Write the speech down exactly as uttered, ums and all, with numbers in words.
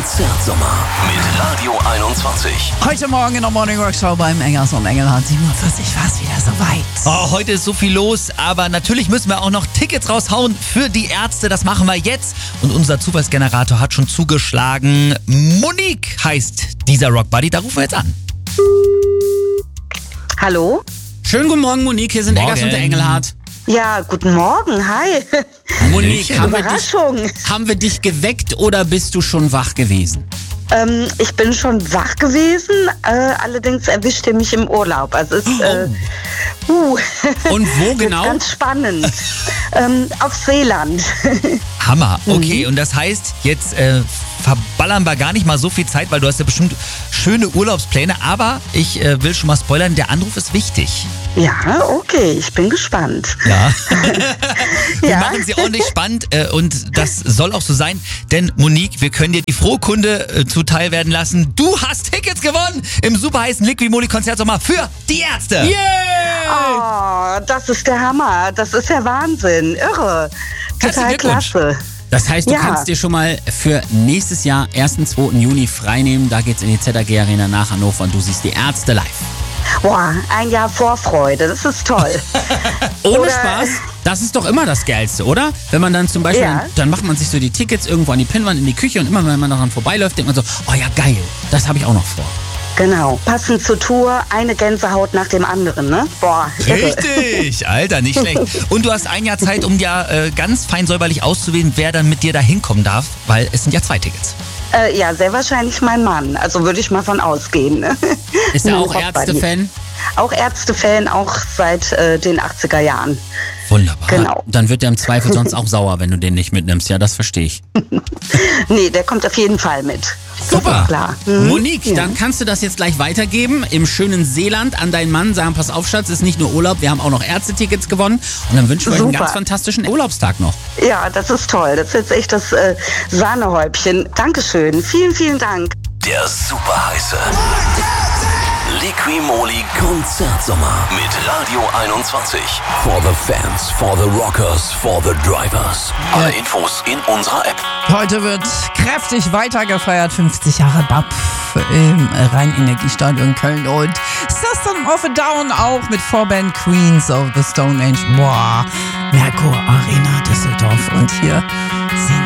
Konzertsommer mit Radio einundzwanzig. Heute Morgen in der Morning Rock Show beim Engers und Engelhardt. siebenundvierzig war es wieder soweit. Oh, heute ist so viel los, aber natürlich müssen wir auch noch Tickets raushauen für die Ärzte. Das machen wir jetzt. Und unser Zufallsgenerator hat schon zugeschlagen. Monique heißt dieser Rockbuddy. Da rufen wir jetzt an. Hallo? Schönen guten Morgen, Monique. Hier sind Morgen. Engers und der Engelhardt. Ja, guten Morgen, hi. Monique, haben wir, dich, Überraschung. haben wir dich geweckt oder bist du schon wach gewesen? Ähm, ich bin schon wach gewesen, äh, allerdings erwischt ihr mich im Urlaub. Also es ist, äh, uh, Und wo wird genau? ganz spannend. ähm, auf Seeland. Hammer. Okay, und das heißt, jetzt äh, verballern wir gar nicht mal so viel Zeit, weil du hast ja bestimmt schöne Urlaubspläne. Aber ich äh, will schon mal spoilern, der Anruf ist wichtig. Ja, okay, ich bin gespannt. Ja. Wir Ja. machen sie ordentlich spannend äh, und das soll auch so sein. Denn Monique, wir können dir die frohe Kunde äh, zuteil werden lassen. Du hast Tickets gewonnen im super heißen Liquimoli-Konzertsommer für die Ärzte. Oh, das ist der Hammer. Das ist ja Wahnsinn. Irre. Herzlichen Total Glückwunsch. klasse. Das heißt, du Ja. kannst dir schon mal für nächstes Jahr, ersten zweiten Juni, freinehmen. Da geht's in die Z A G Arena nach Hannover und du siehst die Ärzte live. Boah, ein Jahr Vorfreude. Das ist toll. Ohne Oder- Spaß, das ist doch immer das Geilste, oder? Wenn man dann zum Beispiel, Ja. dann macht man sich so die Tickets irgendwo an die Pinnwand in die Küche und immer wenn man daran vorbeiläuft, denkt man so, oh ja geil, das habe ich auch noch vor. Genau. Passend zur Tour, eine Gänsehaut nach dem anderen, ne? Boah, irre. Richtig, Alter, nicht schlecht. Und du hast ein Jahr Zeit, um ja äh, ganz fein säuberlich auszuwählen, wer dann mit dir da hinkommen darf, weil es sind ja zwei Tickets. Äh, ja, sehr wahrscheinlich mein Mann. Also würde ich mal von ausgehen. Ne? Ist er Ein auch Rockbuddy. Ärzte-Fan? Auch Ärzte-Fan, auch seit äh, den achtziger Jahren. Wunderbar. Genau. Dann wird er im Zweifel sonst auch sauer, wenn du den nicht mitnimmst. Ja, das verstehe ich. Nee, der kommt auf jeden Fall mit. Super. Klar. Mhm. Monique, Ja. dann kannst du das jetzt gleich weitergeben im schönen Seeland an deinen Mann. Sagen, pass auf, Schatz, ist nicht nur Urlaub, wir haben auch noch Ärztetickets gewonnen. Und dann wünschen wir euch einen Super. ganz fantastischen Urlaubstag noch. Ja, das ist toll. Das ist jetzt echt das äh, Sahnehäubchen. Dankeschön. Vielen, vielen Dank. Der super heiße Liquimoli Konzertsommer mit Radio einundzwanzig. For the fans, for the rockers, for the drivers. Alle Infos in unserer App. Heute wird kräftig weitergefeiert. fünfzig Jahre B A P im Rhein-Energiestadion Köln und System of a Down auch mit Vorband Queens of the Stone Age. Boah, Merkur Arena Düsseldorf. Und hier sind